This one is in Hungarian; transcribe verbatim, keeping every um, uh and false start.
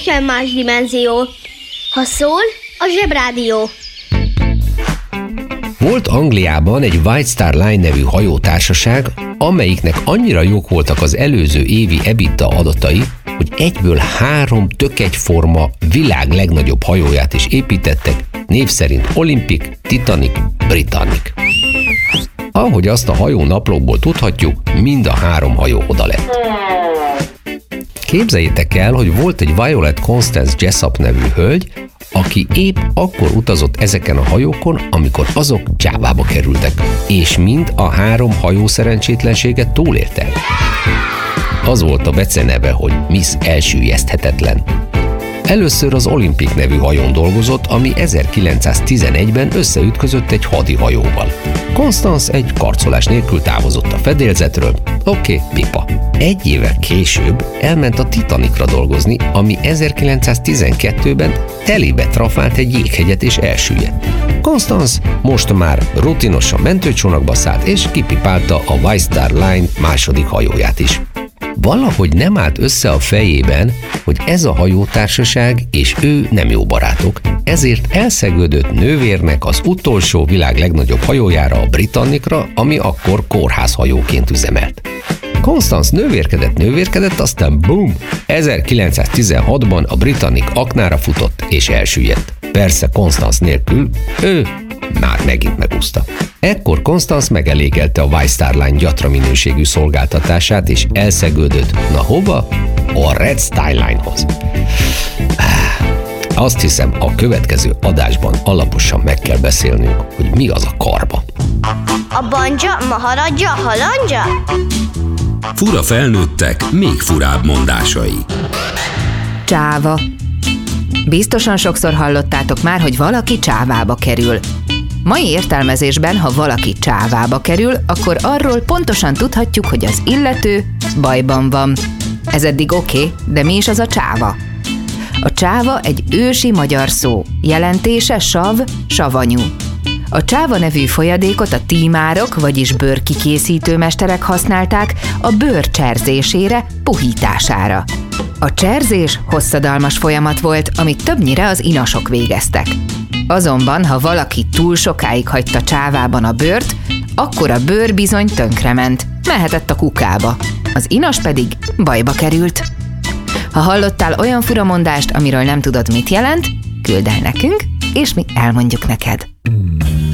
nincsen más dimenzió. Ha szól, a Zsebrádió. Volt Angliában egy White Star Line nevű hajótársaság, amelyiknek annyira jók voltak az előző évi EBITDA adatai, hogy egyből három tök egyforma világ legnagyobb hajóját is építettek, név szerint Olympic, Titanic, Britannic. Ahogy azt a hajó naplókból tudhatjuk, mind a három hajó oda lett. Képzeljétek el, hogy volt egy Violet Constance Jessup nevű hölgy, aki épp akkor utazott ezeken a hajókon, amikor azok Jávába kerültek, és mind a három hajó szerencsétlenséget túlélte. Az volt a beceneve, hogy Miss Elsüllyeszthetetlen. Először az Olympic nevű hajón dolgozott, ami ezerkilencszáztizenegyben összeütközött egy hadihajóval. Constance egy karcolás nélkül távozott a fedélzetről. Oké, okay, pipa. Egy évvel később elment a Titanicra dolgozni, ami ezerkilencszáztizenkettőben telibe trafált egy jéghegyet és elsüllyedt. Constance most már rutinosan mentőcsónakba szállt és kipipálta a White Star Line második hajóját is. Valahogy nem állt össze a fejében, hogy ez a hajótársaság és ő nem jó barátok, ezért elszegődött nővérnek az utolsó világ legnagyobb hajójára, a Britannicra, ami akkor kórházhajóként üzemelt. Constance nővérkedett, nővérkedett, aztán bum! ezerkilencszáztizenhatban a Britannic aknára futott és elsüllyedt. Persze Constance nélkül ő már megint megúszta. Ekkor Constance megelégelte a White Star Line gyatra minőségű szolgáltatását, és elszegődött. Na hova? A Red Star Line-hoz. Azt hiszem, a következő adásban alaposan meg kell beszélnünk, hogy mi az a karba. A banja, maharadja, halandja? Fura felnőttek, még furább mondásai. Csáva. Biztosan sokszor hallottátok már, hogy valaki csávába kerül. Mai értelmezésben, ha valaki csávába kerül, akkor arról pontosan tudhatjuk, hogy az illető bajban van. Ez eddig oké, okay, de mi is az a csáva? A csáva egy ősi magyar szó, jelentése sav, savanyú. A csáva nevű folyadékot a tímárok, vagyis bőrkikészítő mesterek használták a bőr cserzésére, puhítására. A cserzés hosszadalmas folyamat volt, amit többnyire az inasok végeztek. Azonban, ha valaki túl sokáig hagyta csávában a bőrt, akkor a bőr bizony tönkrement, mehetett a kukába. Az inas pedig bajba került. Ha hallottál olyan furamondást, amiről nem tudod, mit jelent, küldd el nekünk, és mi elmondjuk neked.